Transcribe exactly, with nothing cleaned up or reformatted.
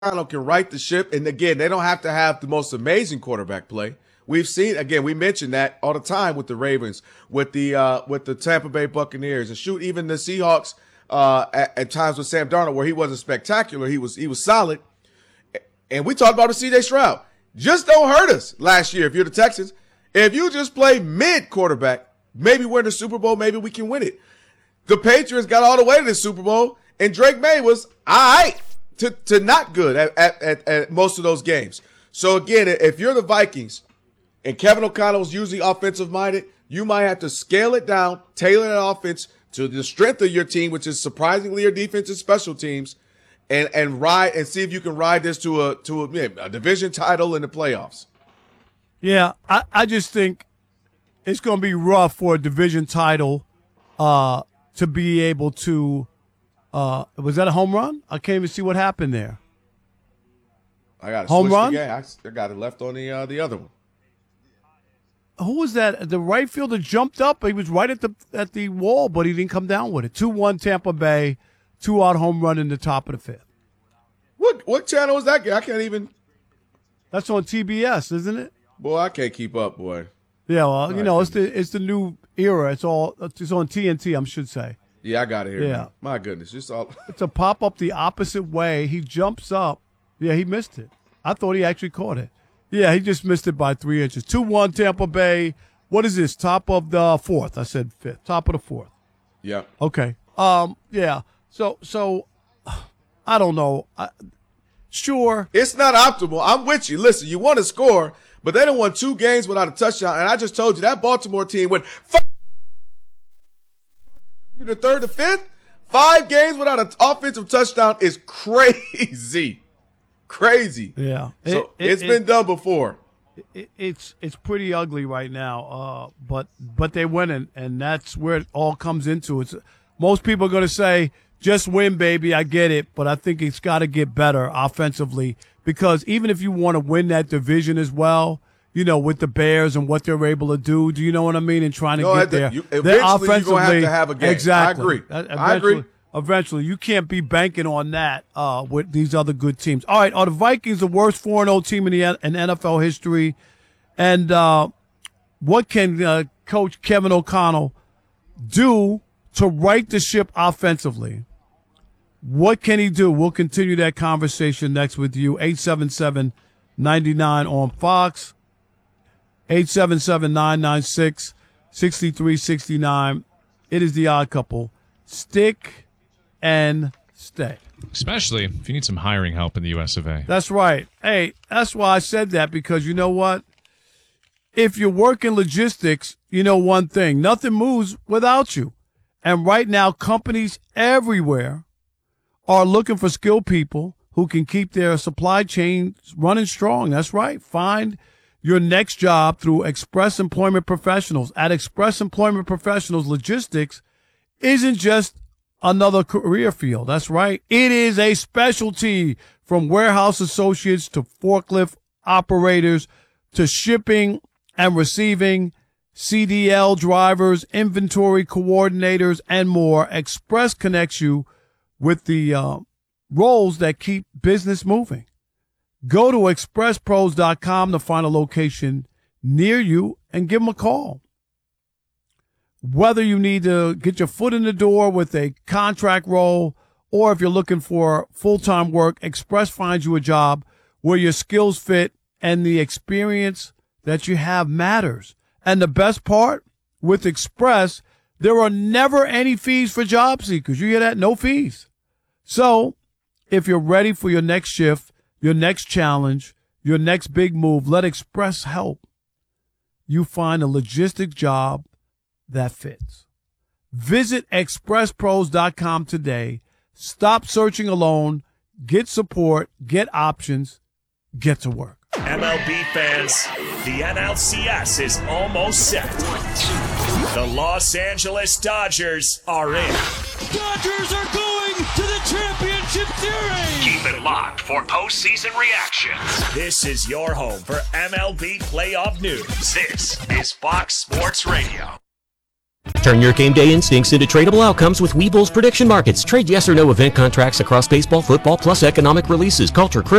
Connell can right the ship. And again, they don't have to have the most amazing quarterback play. We've seen, again, we mentioned that all the time with the Ravens, with the uh, with the Tampa Bay Buccaneers, and shoot, even the Seahawks uh, at, at times with Sam Darnold, where he wasn't spectacular, he was he was solid. And we talked about the C J Stroud. Just don't hurt us last year if you're the Texans. If you just play mid quarterback, maybe we're in the Super Bowl, maybe we can win it. The Patriots got all the way to the Super Bowl, and Drake May was all right to, to not good at, at, at, at most of those games. So, again, if you're the Vikings and Kevin O'Connell is usually offensive-minded, you might have to scale it down, tailor that offense to the strength of your team, which is surprisingly your defense and special teams, and, and ride and see if you can ride this to a to a, a division title in the playoffs. Yeah, I, I just think it's going to be rough for a division title uh, to be able to uh, – was that a home run? I can't even see what happened there. I got home run? I, I got it left on the uh, the other one. Who was that? The right fielder jumped up. He was right at the at the wall, but he didn't come down with it. two one Tampa Bay, two-out home run in the top of the fifth. What what channel is that? I can't even – That's on T B S, isn't it? Boy, I can't keep up, boy. Yeah, well, you know, it's the it's the new era. It's all it's on T N T, I should say. Yeah, I got it here. Yeah, man. My goodness, just all. It's a pop up the opposite way. He jumps up. Yeah, he missed it. I thought he actually caught it. Yeah, he just missed it by three inches. two one Tampa Bay. What is this? Top of the fourth. I said fifth. Top of the fourth. Yeah. Okay. Um. Yeah. So so, I don't know. I, sure. It's not optimal. I'm with you. Listen, you want to score. But they done won two games without a touchdown, and I just told you that Baltimore team went f- the third to fifth. Five games without an offensive touchdown is crazy, crazy. Yeah, so it, it, it's it, been done before. It, it's it's pretty ugly right now, uh, but but they're winning, and that's where it all comes into. It's most people are going to say just win, baby. I get it, but I think it's got to get better offensively. Because even if you want to win that division as well, you know, with the Bears and what they're able to do, do you know what I mean? And trying to no, get there. You, eventually, you're going to have to have a game. Exactly. I agree. Eventually, I agree. Eventually, you can't be banking on that uh, with these other good teams. All right, are the Vikings the worst four and oh team in the in N F L history? And uh, what can uh, Coach Kevin O'Connell do to right the ship offensively? What can he do? We'll continue that conversation next with you. eight seven seven, nine nine on Fox. eight seven seven, nine nine six, six three six nine. It is the Odd Couple. Stick and stay. Especially if you need some hiring help in the U S of A. That's right. Hey, that's why I said that, because you know what? If you're working logistics, you know one thing. Nothing moves without you. And right now, companies everywhere are looking for skilled people who can keep their supply chains running strong. That's right. Find your next job through Express Employment Professionals. At Express Employment Professionals, logistics isn't just another career field. That's right. It is a specialty, from warehouse associates to forklift operators to shipping and receiving, C D L drivers, inventory coordinators, and more. Express connects you with the uh, roles that keep business moving. Go to express pros dot com to find a location near you and give them a call. Whether you need to get your foot in the door with a contract role, or if you're looking for full-time work, Express finds you a job where your skills fit and the experience that you have matters. And the best part, with Express, there are never any fees for job seekers. You hear that? No fees. So if you're ready for your next shift, your next challenge, your next big move, let Express help you find a logistic job that fits. Visit express pros dot com today. Stop searching alone. Get support. Get options. Get to work. M L B fans, the N L C S is almost set. The Los Angeles Dodgers are in. Dodgers are going to the championship series. Keep it locked for postseason reactions. This is your home for M L B playoff news. This is Fox Sports Radio. Turn your game day instincts into tradable outcomes with Webull's prediction markets. Trade yes or no event contracts across baseball, football, plus economic releases, culture,